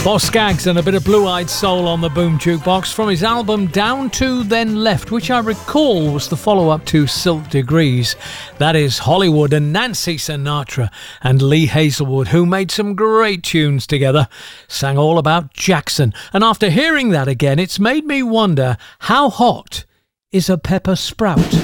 Boss Skaggs and a bit of Blue-Eyed Soul on the Boom Jukebox from his album Down to Then Left, which I recall was the follow-up to Silk Degrees. That is Hollywood and Nancy Sinatra and Lee Hazelwood, who made some great tunes together, sang all about Jackson. And after hearing that again, it's made me wonder, how hot is a pepper sprout?